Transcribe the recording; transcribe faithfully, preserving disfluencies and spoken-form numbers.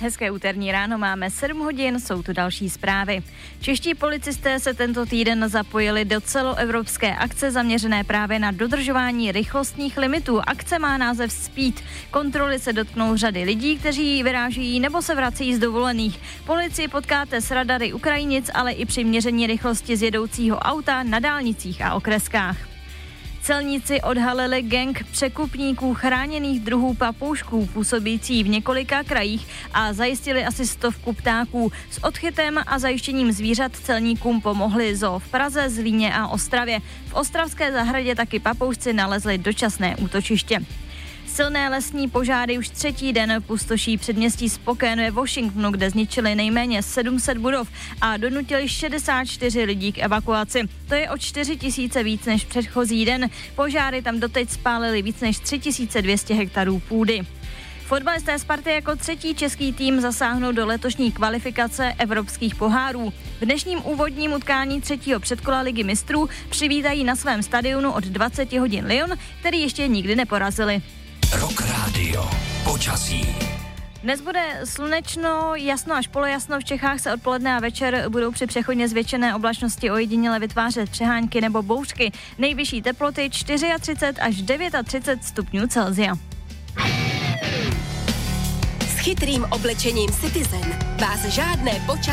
Hezké úterní ráno, máme sedm hodin, jsou tu další zprávy. Čeští policisté se tento týden zapojili do celoevropské akce zaměřené právě na dodržování rychlostních limitů. Akce má název Speed. Kontroly se dotknou řady lidí, kteří vyrážejí nebo se vrací z dovolených. Policii potkáte s radary Ukrajinic, ale i při měření rychlosti z jedoucího auta na dálnicích a okreskách. Celníci odhalili gang překupníků chráněných druhů papoušků působící v několika krajích a zajistili asi stovku ptáků. S odchytem a zajištěním zvířat celníkům pomohli zoo v Praze, Zlíně a Ostravě. V ostravské zahradě taky papoušci nalezli dočasné útočiště. Silné lesní požáry už třetí den pustoší předměstí Spokane ve Washingtonu, kde zničili nejméně sedm set budov a donutili šedesát čtyři lidí k evakuaci. To je o čtyři tisíce víc než předchozí den. Požáry tam doteď spálily víc než tři tisíce dvě stě hektarů půdy. Fotbalisté Sparty jako třetí český tým zasáhnou do letošní kvalifikace evropských pohárů. V dnešním úvodním utkání třetího předkola Ligy mistrů přivítají na svém stadionu od dvacet hodin Lyon, který ještě nikdy neporazili. Rock Radio. Počasí. Dnes bude slunečno, jasno až polojasno, v Čechách se odpoledne a večer budou při přechodně zvětšené oblačnosti ojediněle vytvářet přehánky nebo bouřky. Nejvyšší teploty třicet čtyři až třicet devět stupňů Celsia. S chytrým oblečením Citizen vás žádné počasí